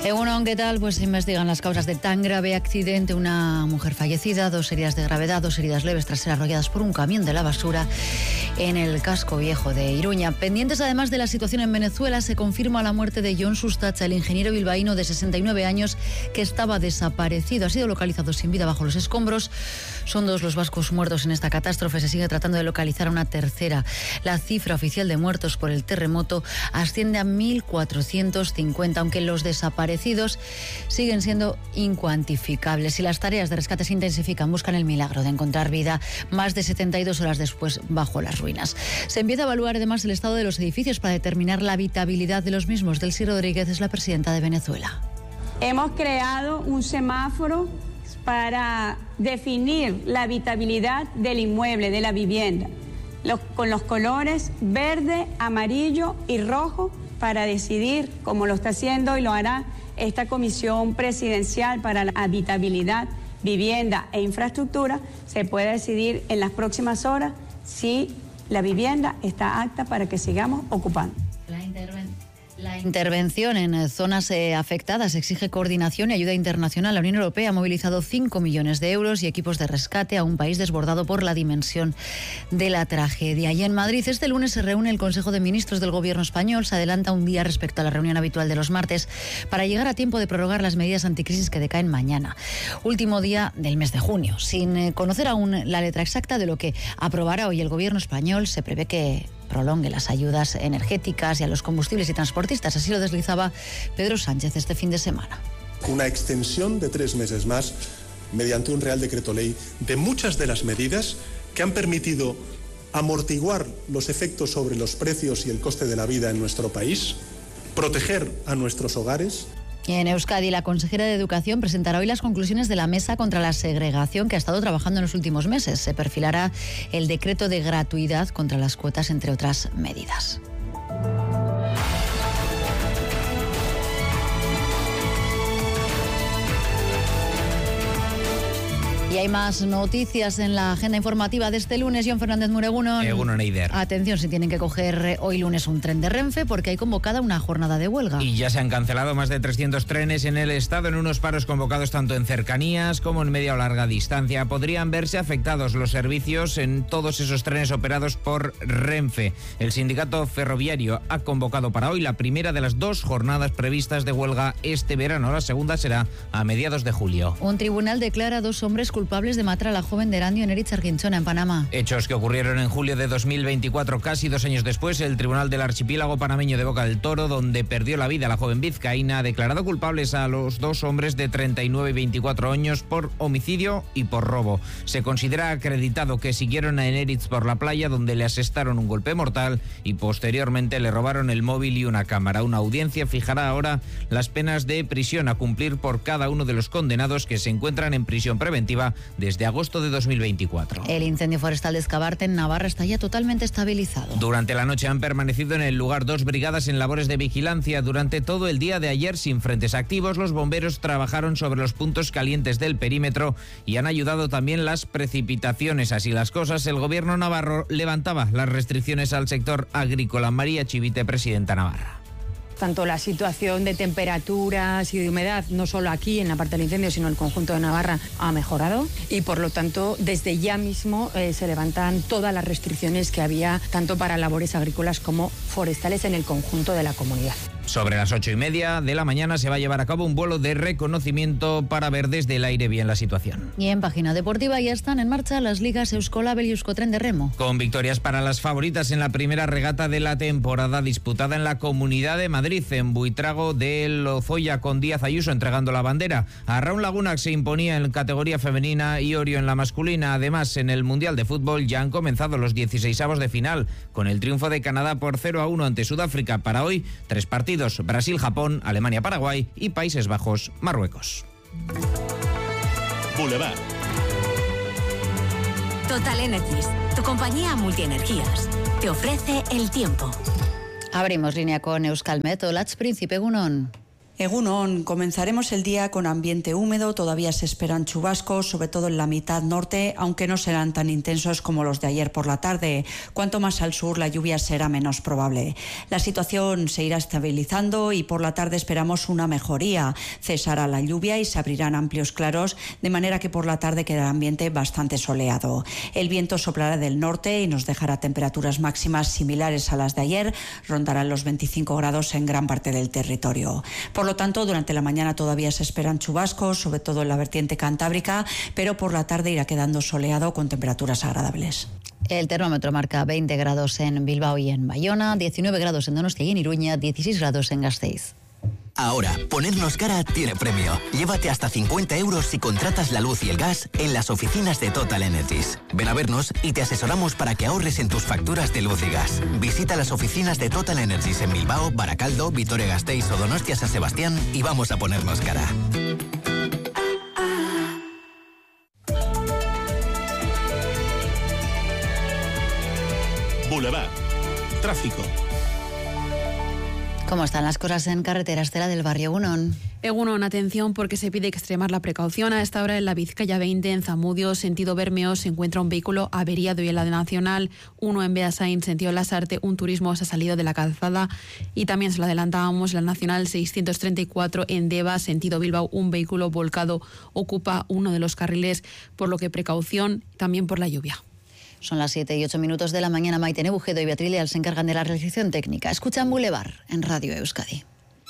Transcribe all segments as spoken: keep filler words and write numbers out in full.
Egunon, ¿qué tal? Pues investigan las causas de tan grave accidente. Una mujer fallecida, dos heridas de gravedad, dos heridas leves tras ser arrolladas por un camión de la basura en el casco viejo de Iruña. Pendientes además de la situación en Venezuela, se confirma la muerte de Jon Sustacha, el ingeniero bilbaíno de sesenta y nueve años que estaba desaparecido. Ha sido localizado sin vida bajo los escombros. Son dos los vascos muertos en esta catástrofe. Se sigue tratando de localizar a una tercera. La cifra oficial de muertos por el terremoto asciende a mil cuatrocientos cincuenta, aunque los desaparecidos siguen siendo incuantificables. Y las tareas de rescate se intensifican, buscan el milagro de encontrar vida más de setenta y dos horas después bajo las ruinas. Se empieza a evaluar además el estado de los edificios para determinar la habitabilidad de los mismos. Delcy Rodríguez es la presidenta de Venezuela. Hemos creado un semáforo para definir la habitabilidad del inmueble, de la vivienda, los, con los colores verde, amarillo y rojo, para decidir, como lo está haciendo y lo hará esta Comisión Presidencial para la Habitabilidad, Vivienda e Infraestructura, se puede decidir en las próximas horas si la vivienda está apta para que sigamos ocupando. La intervención. La intervención en zonas eh, afectadas exige coordinación y ayuda internacional. La Unión Europea ha movilizado cinco millones de euros y equipos de rescate a un país desbordado por la dimensión de la tragedia. Y en Madrid este lunes se reúne el Consejo de Ministros del Gobierno español. Se adelanta un día respecto a la reunión habitual de los martes para llegar a tiempo de prorrogar las medidas anticrisis que decaen mañana. Último día del mes de junio. Sin eh, conocer aún la letra exacta de lo que aprobará hoy el Gobierno español, se prevé que prolongue las ayudas energéticas y a los combustibles y transportistas. Así lo deslizaba Pedro Sánchez este fin de semana. Una extensión de tres meses más, mediante un Real Decreto Ley, de muchas de las medidas que han permitido amortiguar los efectos sobre los precios y el coste de la vida en nuestro país, proteger a nuestros hogares. En Euskadi, la consejera de Educación presentará hoy las conclusiones de la Mesa contra la Segregación que ha estado trabajando en los últimos meses. Se perfilará el decreto de gratuidad contra las cuotas, entre otras medidas. Y hay más noticias en la agenda informativa de este lunes. John Fernández Mureguno. Egunon Eider. Atención, si tienen que coger hoy lunes un tren de Renfe porque hay convocada una jornada de huelga. Y ya se han cancelado más de trescientos trenes en el estado en unos paros convocados tanto en cercanías como en media o larga distancia. Podrían verse afectados los servicios en todos esos trenes operados por Renfe. El sindicato ferroviario ha convocado para hoy la primera de las dos jornadas previstas de huelga este verano. La segunda será a mediados de julio. Un tribunal declara a dos hombres culpables culpables de matar a la joven de Erandio en Eritz Arginchona, en Panamá. Hechos que ocurrieron en julio de dos mil veinticuatro, casi dos años después. El Tribunal del Archipiélago Panameño de Boca del Toro, donde perdió la vida la joven vizcaína, ha declarado culpables a los dos hombres de treinta y nueve y veinticuatro años por homicidio y por robo. Se considera acreditado que siguieron a Eritz por la playa, donde le asestaron un golpe mortal y posteriormente le robaron el móvil y una cámara. Una audiencia fijará ahora las penas de prisión a cumplir por cada uno de los condenados, que se encuentran en prisión preventiva desde agosto de dos mil veinticuatro. El incendio forestal de Escabarte en Navarra está ya totalmente estabilizado. Durante la noche han permanecido en el lugar dos brigadas en labores de vigilancia. Durante todo el día de ayer, sin frentes activos, los bomberos trabajaron sobre los puntos calientes del perímetro y han ayudado también las precipitaciones. Así las cosas, el gobierno navarro levantaba las restricciones al sector agrícola. María Chivite, presidenta navarra. Tanto la situación de temperaturas y de humedad, no solo aquí en la parte del incendio, sino en el conjunto de Navarra, ha mejorado y por lo tanto desde ya mismo eh, se levantan todas las restricciones que había tanto para labores agrícolas como forestales en el conjunto de la comunidad. Sobre las ocho y media de la mañana se va a llevar a cabo un vuelo de reconocimiento para ver desde el aire bien la situación. Y en página deportiva ya están en marcha las ligas Euskolabel y Euskotren de remo. Con victorias para las favoritas en la primera regata de la temporada disputada en la Comunidad de Madrid, en Buitrago de Lozoya, con Díaz Ayuso entregando la bandera. Arraun Laguna se imponía en categoría femenina y Orio en la masculina. Además, en el Mundial de Fútbol ya han comenzado los dieciseisavos de final, con el triunfo de Canadá por cero a uno ante Sudáfrica. Para hoy, tres partidos: Brasil-Japón, Alemania-Paraguay y Países Bajos-Marruecos. Boulevard. Total Energies, tu compañía multienergías, te ofrece el tiempo. Abrimos línea con Euskalmet. Olatz Príncipe, egunon. Egunon, comenzaremos el día con ambiente húmedo, todavía se esperan chubascos, sobre todo en la mitad norte, aunque no serán tan intensos como los de ayer por la tarde. Cuanto más al sur, la lluvia será menos probable. La situación se irá estabilizando y por la tarde esperamos una mejoría. Cesará la lluvia y se abrirán amplios claros, de manera que por la tarde quedará ambiente bastante soleado. El viento soplará del norte y nos dejará temperaturas máximas similares a las de ayer, rondarán los veinticinco grados en gran parte del territorio. Por lo tanto, durante la mañana todavía se esperan chubascos, sobre todo en la vertiente cantábrica, pero por la tarde irá quedando soleado con temperaturas agradables. El termómetro marca veinte grados en Bilbao y en Bayona, diecinueve grados en Donostia y en Iruña, dieciséis grados en Gasteiz. Ahora, ponernos cara tiene premio. Llévate hasta cincuenta euros si contratas la luz y el gas en las oficinas de Total Energies. Ven a vernos y te asesoramos para que ahorres en tus facturas de luz y gas. Visita las oficinas de Total Energies en Bilbao, Baracaldo, Vitoria-Gasteiz o Donostia San Sebastián y vamos a ponernos cara. Boulevard. Tráfico. ¿Cómo están las cosas en carretera Estela del barrio Egunon? Egunon, atención porque se pide extremar la precaución. A esta hora en la Vizcaya veinte, en Zamudio, sentido Bermeo, se encuentra un vehículo averiado y en la Nacional uno en Beasain, sentido Lasarte, un turismo se ha salido de la calzada y también se lo adelantábamos, la Nacional seiscientos treinta y cuatro en Deva, sentido Bilbao, un vehículo volcado ocupa uno de los carriles, por lo que precaución también por la lluvia. Son las siete y ocho minutos de la mañana. Maite Nebujedo y Beatriz Leal se encargan de la realización técnica. Escuchan Boulevard en Radio Euskadi.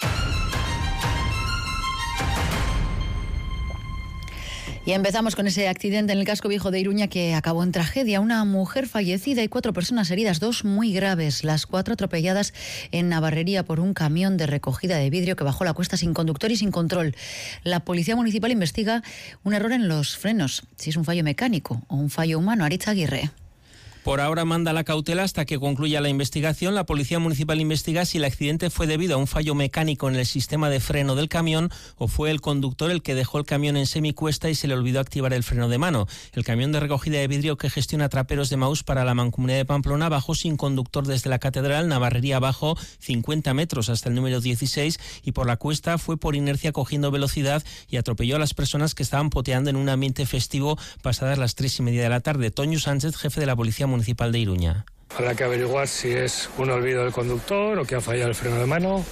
Y empezamos con ese accidente en el casco viejo de Iruña que acabó en tragedia. Una mujer fallecida y cuatro personas heridas, dos muy graves. Las cuatro atropelladas en Navarrería por un camión de recogida de vidrio que bajó la cuesta sin conductor y sin control. La Policía Municipal investiga un error en los frenos, si es un fallo mecánico o un fallo humano. Aritz Aguirre. Por ahora manda la cautela hasta que concluya la investigación. La Policía Municipal investiga si el accidente fue debido a un fallo mecánico en el sistema de freno del camión o fue el conductor el que dejó el camión en semicuesta y se le olvidó activar el freno de mano. El camión de recogida de vidrio que gestiona Traperos de Maús para la Mancomunidad de Pamplona bajó sin conductor desde la Catedral, Navarrería abajo, cincuenta metros hasta el número dieciséis y por la cuesta fue por inercia cogiendo velocidad y atropelló a las personas que estaban poteando en un ambiente festivo pasadas las tres y media de la tarde. Toño Sánchez, jefe de la Policía Municipal de Iruña. Habrá que averiguar si es un olvido del conductor o que ha fallado el freno de mano.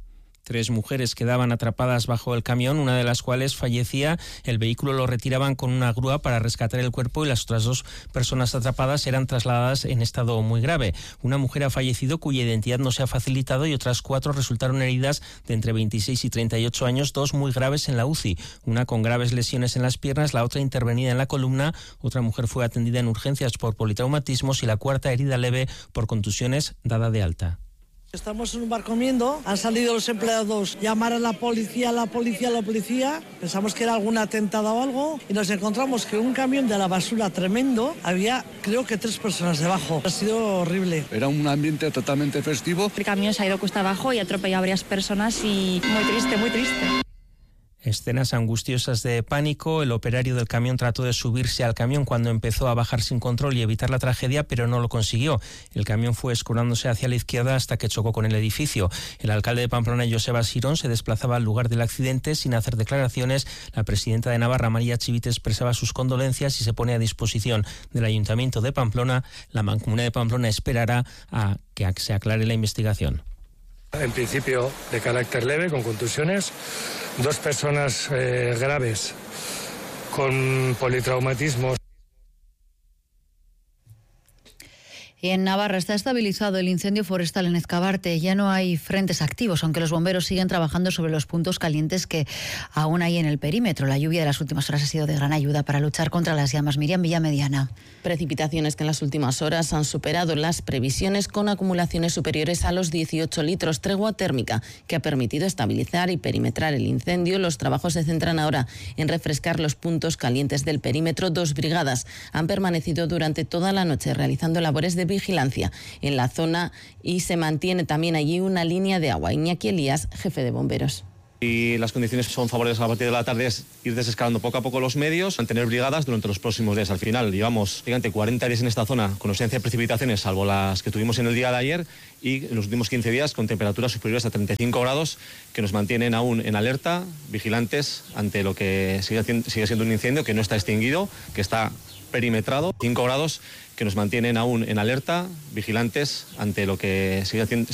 Tres mujeres quedaban atrapadas bajo el camión, una de las cuales fallecía. El vehículo lo retiraban con una grúa para rescatar el cuerpo y las otras dos personas atrapadas eran trasladadas en estado muy grave. Una mujer ha fallecido cuya identidad no se ha facilitado y otras cuatro resultaron heridas de entre veintiséis y treinta y ocho años, dos muy graves en la U C I. Una con graves lesiones en las piernas, la otra intervenida en la columna. Otra mujer fue atendida en urgencias por politraumatismos y la cuarta herida leve por contusiones dada de alta. Estamos en un bar comiendo, han salido los empleados, llamar a la policía, a la policía, a la policía, pensamos que era algún atentado o algo y nos encontramos que un camión de la basura tremendo, había creo que tres personas debajo, ha sido horrible. Era un ambiente totalmente festivo. El camión se ha ido cuesta abajo y ha atropellado a varias personas y muy triste, muy triste. Escenas angustiosas de pánico. El operario del camión trató de subirse al camión cuando empezó a bajar sin control y evitar la tragedia, pero no lo consiguió. El camión fue escurándose hacia la izquierda hasta que chocó con el edificio. El alcalde de Pamplona, Joseba Sirón, se desplazaba al lugar del accidente sin hacer declaraciones. La presidenta de Navarra, María Chivite, expresaba sus condolencias y se pone a disposición del Ayuntamiento de Pamplona. La Mancomunidad de Pamplona esperará a que se aclare la investigación. En principio de carácter leve, con contusiones, dos personas eh, graves con politraumatismos. Y en Navarra está estabilizado el incendio forestal en Ezcabarte. Ya no hay frentes activos, aunque los bomberos siguen trabajando sobre los puntos calientes que aún hay en el perímetro. La lluvia de las últimas horas ha sido de gran ayuda para luchar contra las llamas. Miriam Villamediana. Precipitaciones que en las últimas horas han superado las previsiones con acumulaciones superiores a los dieciocho litros. Tregua térmica que ha permitido estabilizar y perimetrar el incendio. Los trabajos se centran ahora en refrescar los puntos calientes del perímetro. Dos brigadas han permanecido durante toda la noche realizando labores de vigilancia en la zona y se mantiene también allí una línea de agua. Iñaki Elías, jefe de bomberos. Y las condiciones son favorables a partir de la tarde es ir desescalando poco a poco los medios, mantener brigadas durante los próximos días. Al final llevamos gigante cuarenta días en esta zona con ausencia de precipitaciones, salvo las que tuvimos en el día de ayer, y en los últimos quince días con temperaturas superiores a treinta y cinco grados que nos mantienen aún en alerta, vigilantes ante lo que sigue, sigue siendo un incendio que no está extinguido, que está perimetrado, cinco grados que nos mantienen aún en alerta, vigilantes ante lo que sigue,